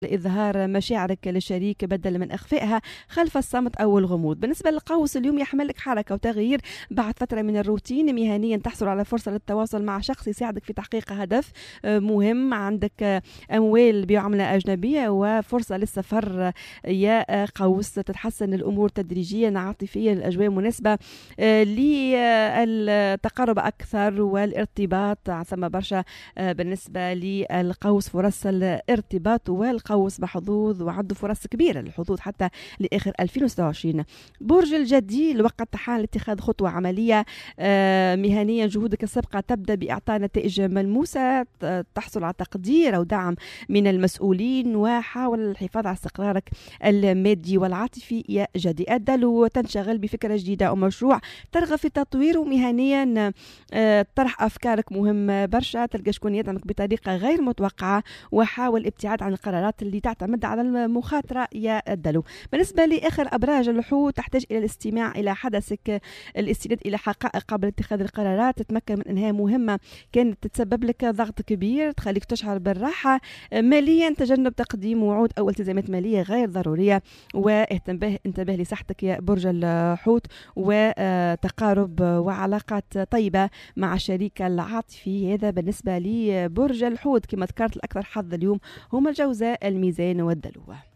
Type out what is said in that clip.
لإظهار مشاعرك للشريك بدل من إخفائها خلف الصمت أو الغموض. بالنسبة للقوس اليوم يحملك حركة وتغيير بعد فترة من الروتين. مهنيا تحصل على فرصة للتواصل مع شخص يساعدك في تحقيق هدف مهم. عندك أموال بعملة أجنبية وفرصة للسفر يا قوس. تتحسن الأمور تدريجيا عاطفيا، الأجواء مناسبة للتقرب أكثر والارتباط. ثم برشا بالنسبة للقوس فرص الارتباط، والقوس محظوظ وعنده فرص كبيرة للحظوظ حتى لآخر 2026. برج الجدي الوقت حان لاتخاذ خطوة عملية مهنيا. جهودك السابقة تبدأ بإعطاء نتائج ملموسة، تحصل على تقدير أو دعم من المسؤولين، وحاول الحفاظ على استقرارك المادي والعاطفي يا جدي. الدلو تنشغل بفكرة جديدة أو مشروع ترغب في تطويره مهنيا. طرح أفكارك مهم برشا، تلقى شكون يدعمك بطريقة غير متوقعة، وحاول ابتعاد عن القرارات اللي تعتمد على المخاطرة يا الدلو. بالنسبة لآخر أبراج الحوت، تحتاج إلى الاستماع إلى حدثك، الاستناد إلى حقائق قبل اتخاذ القرارات، تتمكن من إنهاء مهمة كانت تتسبب لك ضغط كبير، تخليك تشعر بالراحة. ماليا تجنب تقديم وعود أو التزامات مالية غير ضرورية، انتبه لصحتك يا برج الحوت، وتقارب وعلاقات طيبة مع الشريك العاطفي. هذا بالنسبة لبرج الحوت. كما ذكرت الأكثر حظ اليوم هما الجوزاء، الميزان والدلو.